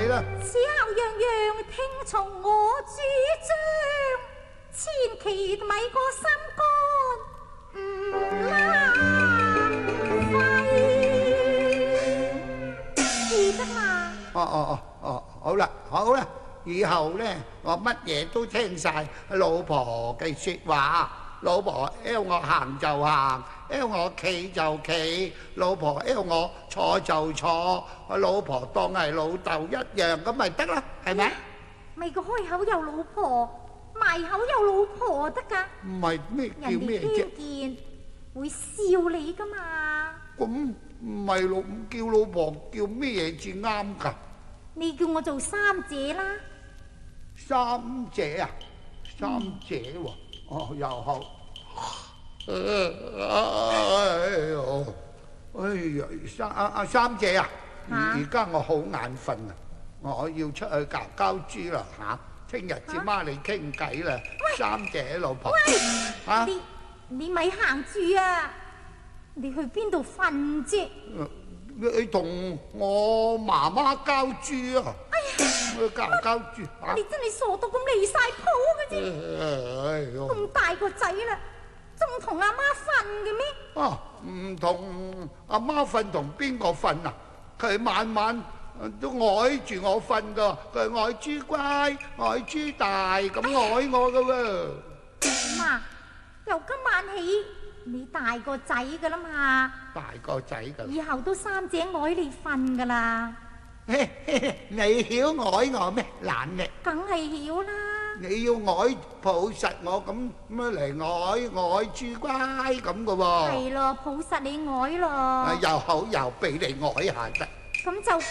係啦。 此後樣樣聽從我主張，千祈咪過心肝唔浪費，記得嘛？ 哦，好啦，以後咧我乜嘢都聽晒老婆嘅說話，老婆要我行就行，要我企就企，老婆要我坐就坐，老婆當係老豆一樣咁咪得啦，係咪？ 咪個開口有老婆，埋口有老婆得噶。 唔係咩叫人哋咩啫？ 聽見會笑你噶嘛？ 咁唔係叫老婆叫咩嘢至啱㗎？ 你叫我做三姐啦。 三姐啊，三姐喎，哦又好。三姐啊，而家我好眼瞓啊，我要出去搞膠豬啦嚇，聽日至媽你傾偈啦，三姐老婆。嚇！ 你咪行住啊！你去邊度瞓啫？ 你同我媽媽交豬啊！我交豬嚇！ 你真係傻到咁離晒譜嘅啫！咁大個仔啦，仲同阿媽瞓嘅咩？ 啊，唔同阿媽瞓，同邊個瞓啊？佢晚晚都愛住我瞓噶，佢愛豬乖、愛豬大咁愛我噶喎。 咁啊，由今晚起你大個仔噶啦嘛， 大個仔噶， 以後都三姐愛你瞓噶啦。 你曉愛我咩？懶叻！ 梗係曉啦。 你要愛抱實我咁嚟愛豬乖咁噶喎。 係咯，抱實你愛咯。 又好又俾你愛下得。 咁就